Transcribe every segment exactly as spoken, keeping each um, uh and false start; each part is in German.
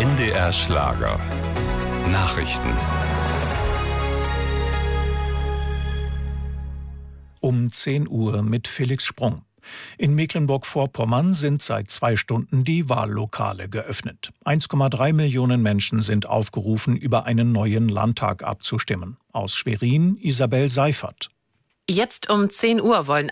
N D R Schlager. Nachrichten. Um zehn Uhr mit Felix Sprung. In Mecklenburg-Vorpommern sind seit zwei Stunden die Wahllokale geöffnet. eins Komma drei Millionen Menschen sind aufgerufen, über einen neuen Landtag abzustimmen. Aus Schwerin Isabel Seifert. Jetzt um zehn Uhr wollen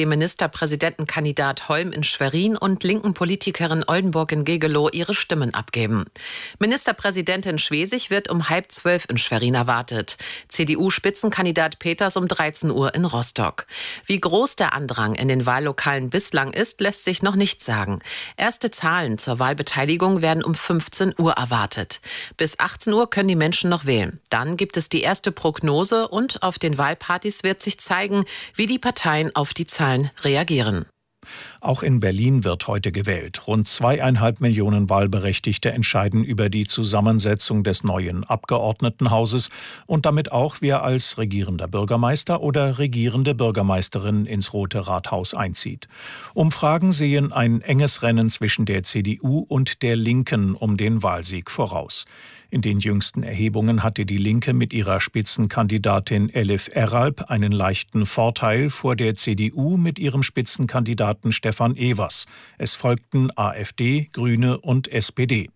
AfD-Ministerpräsidentenkandidat Holm in Schwerin und linken Politikerin Oldenburg in Gegelow ihre Stimmen abgeben. Ministerpräsidentin Schwesig wird um halb zwölf in Schwerin erwartet. C D U-Spitzenkandidat Peters um dreizehn Uhr in Rostock. Wie groß der Andrang in den Wahllokalen bislang ist, lässt sich noch nicht sagen. Erste Zahlen zur Wahlbeteiligung werden um fünfzehn Uhr erwartet. Bis achtzehn Uhr können die Menschen noch wählen. Dann gibt es die erste Prognose und auf den Wahlpartys wird sich zeigen, wie die Parteien auf die Zahlen reagieren. Auch in Berlin wird heute gewählt. Rund zweieinhalb Millionen Wahlberechtigte entscheiden über die Zusammensetzung des neuen Abgeordnetenhauses und damit auch, wer als regierender Bürgermeister oder regierende Bürgermeisterin ins Rote Rathaus einzieht. Umfragen sehen ein enges Rennen zwischen der C D U und der Linken um den Wahlsieg voraus. In den jüngsten Erhebungen hatte die Linke mit ihrer Spitzenkandidatin Elif Eralp einen leichten Vorteil vor der C D U mit ihrem Spitzenkandidaten Stefan Evers. Es folgten AfD, Grüne und S P D.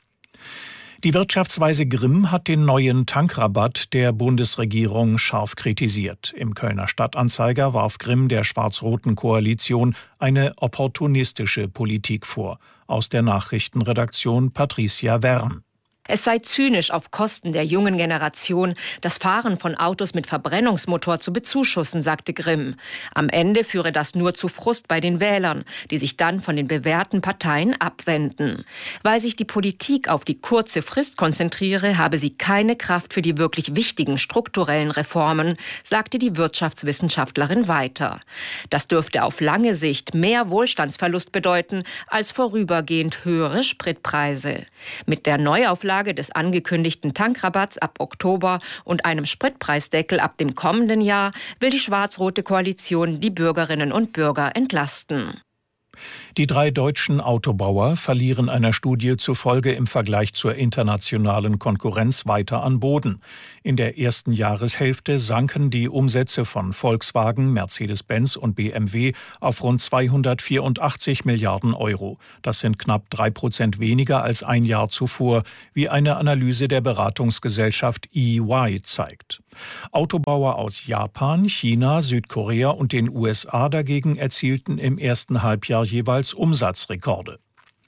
Die Wirtschaftsweise Grimm hat den neuen Tankrabatt der Bundesregierung scharf kritisiert. Im Kölner Stadtanzeiger warf Grimm der schwarz-roten Koalition eine opportunistische Politik vor. Aus der Nachrichtenredaktion Patricia Wern. Es sei zynisch, auf Kosten der jungen Generation das Fahren von Autos mit Verbrennungsmotor zu bezuschussen, sagte Grimm. Am Ende führe das nur zu Frust bei den Wählern, die sich dann von den bewährten Parteien abwenden. Weil sich die Politik auf die kurze Frist konzentriere, habe sie keine Kraft für die wirklich wichtigen strukturellen Reformen, sagte die Wirtschaftswissenschaftlerin weiter. Das dürfte auf lange Sicht mehr Wohlstandsverlust bedeuten als vorübergehend höhere Spritpreise. Mit der Neuauflage des angekündigten Tankrabatts ab Oktober und einem Spritpreisdeckel ab dem kommenden Jahr will die schwarz-rote Koalition die Bürgerinnen und Bürger entlasten. Die drei deutschen Autobauer verlieren einer Studie zufolge im Vergleich zur internationalen Konkurrenz weiter an Boden. In der ersten Jahreshälfte sanken die Umsätze von Volkswagen, Mercedes-Benz und B M W auf rund zweihundertvierundachtzig Milliarden Euro. Das sind knapp drei Prozent weniger als ein Jahr zuvor, wie eine Analyse der Beratungsgesellschaft E Y zeigt. Autobauer aus Japan, China, Südkorea und den U S A dagegen erzielten im ersten Halbjahr jeweils Umsatzrekorde.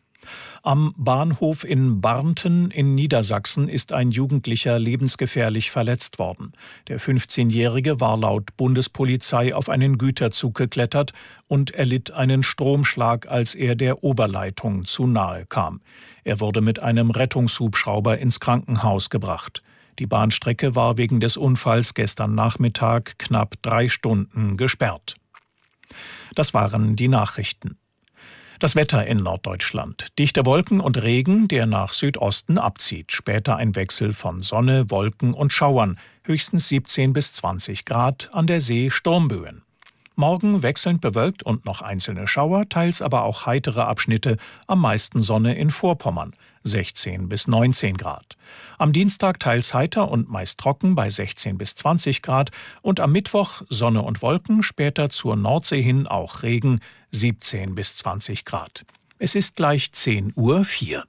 Am Bahnhof in Barnten in Niedersachsen ist ein Jugendlicher lebensgefährlich verletzt worden. Der fünfzehnjährige war laut Bundespolizei auf einen Güterzug geklettert und erlitt einen Stromschlag, als er der Oberleitung zu nahe kam. Er wurde mit einem Rettungshubschrauber ins Krankenhaus gebracht. Die Bahnstrecke war wegen des Unfalls gestern Nachmittag knapp drei Stunden gesperrt. Das waren die Nachrichten. Das Wetter in Norddeutschland. Dichte Wolken und Regen, der nach Südosten abzieht. Später ein Wechsel von Sonne, Wolken und Schauern. Höchstens siebzehn bis zwanzig Grad, an der See Sturmböen. Morgen wechselnd bewölkt und noch einzelne Schauer, teils aber auch heitere Abschnitte, am meisten Sonne in Vorpommern, sechzehn bis neunzehn Grad. Am Dienstag teils heiter und meist trocken bei sechzehn bis zwanzig Grad und am Mittwoch Sonne und Wolken, später zur Nordsee hin auch Regen, siebzehn bis zwanzig Grad. Es ist gleich zehn Uhr vier.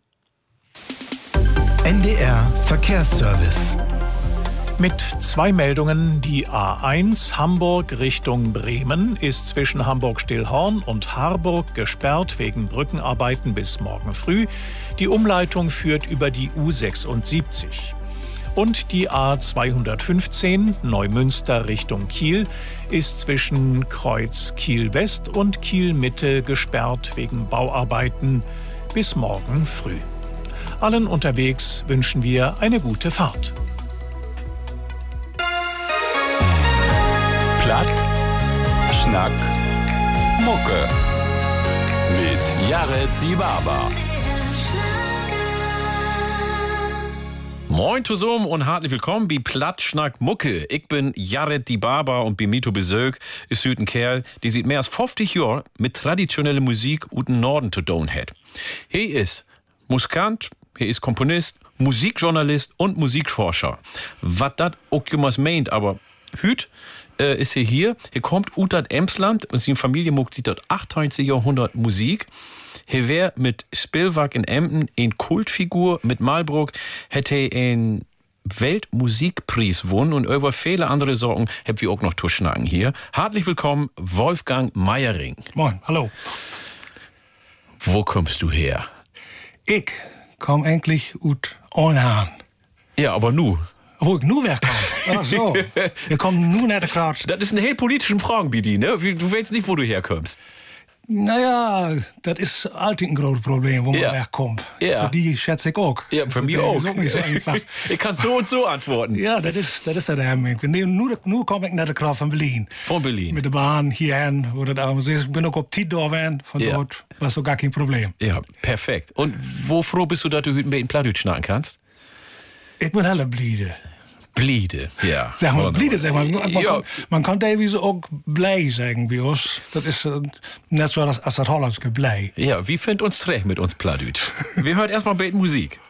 N D R Verkehrsservice. Mit zwei Meldungen. Die A eins Hamburg Richtung Bremen ist zwischen Hamburg-Stillhorn und Harburg gesperrt wegen Brückenarbeiten bis morgen früh. Die Umleitung führt über die U sechsundsiebzig. Und die A zweihundertfünfzehn Neumünster Richtung Kiel ist zwischen Kreuz Kiel-West und Kiel-Mitte gesperrt wegen Bauarbeiten bis morgen früh. Allen unterwegs wünschen wir eine gute Fahrt. Platt, Schnack, Mucke mit Jared Dibaba. Moin zusammen und herzlich willkommen bei Platt, Schnack, Mucke. Ich bin Jared Dibaba und bei mir zu Besuch ist ein Kerl, der seit mehr als fünfzig Jahren mit traditioneller Musik aus dem Norden zu tun hat. Er ist Musikant, Er ist Komponist, Musikjournalist und Musikforscher. Was das auch jemals meint, aber hüt äh, ist er hier. Er kommt aus das Emsland und seine Familie macht seit das achtzehnten Jahrhundert Musik. Er wär mit Spielwerk in Emden eine Kultfigur. Mit Malbrook hätte er einen Weltmusikpreis gewonnen und über viele andere Sorgen habt wir auch noch Tuschnacken hier. Herzlich willkommen, Wolfgang Meiering. Moin, hallo. Wo kommst du her? Ich komm eigentlich ut Olnhaan. Ja, aber nu. Wo ich nu wegkomme? Ach so. Wir kommen nu nach der Kraut. Das ist eine hell politischen Frage, Bidi, ne? Du weißt nicht, wo du herkommst. Naja, das ist altijd ein großes Problem, wo man Ja. wegkommt. Ja. Für die schätze ich auch. Ja, für Das mich ist auch. auch nicht so einfach. Ich kann so und so antworten. Ja, das ist, das ist das Hemming. Nu, nu kom ik naar de Kraut von Berlin. Von Berlin. Mit der Bahn hierhin, wo das alles ist. Ich bin auch auf Tid da gewesen. Von Ja. dort war so gar kein Problem. Ja, perfekt. Und wo froh bist du, dass du heute in Plattdeutsch schnacken kannst? Ich bin helle bliede. Bliede, ja. Zeg maar, Wunderbar. bliede, zeg maar. Man, Ja. kan, man kan tegenwoordig ook blij zeggen bij ons. Dat is uh, net zoals als het Hollandse blij. Ja, wie findet uns trägt mit uns Plattdeutsch? Wir hören erstmal ein bisschen Musik.